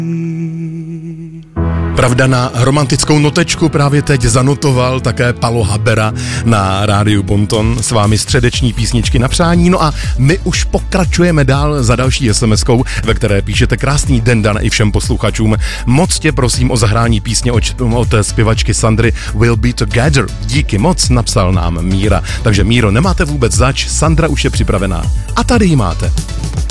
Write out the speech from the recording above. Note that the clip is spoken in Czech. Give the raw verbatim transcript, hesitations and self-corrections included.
Pravda, na romantickou notečku právě teď zanotoval také Palo Habera na rádiu Bonton s vámi středeční písničky na přání. No a my už pokračujeme dál za další es em eskou, ve které píšete krásný den dan i všem posluchačům. Moc tě prosím o zahrání písně od, od zpěvačky Sandry We'll Be Together. Díky moc, napsal nám Míra. Takže Míro, nemáte vůbec zač, Sandra už je připravená. A tady ji máte.